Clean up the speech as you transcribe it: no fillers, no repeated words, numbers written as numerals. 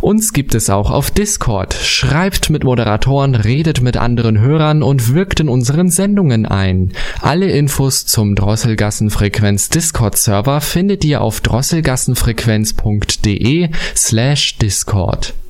Uns gibt es auch auf Discord. Schreibt mit Moderatoren, redet mit anderen Hörern und wirkt in unseren Sendungen ein. Alle Infos zum Drosselgassenfrequenz Discord-Server findet ihr auf drosselgassenfrequenz.de/Discord.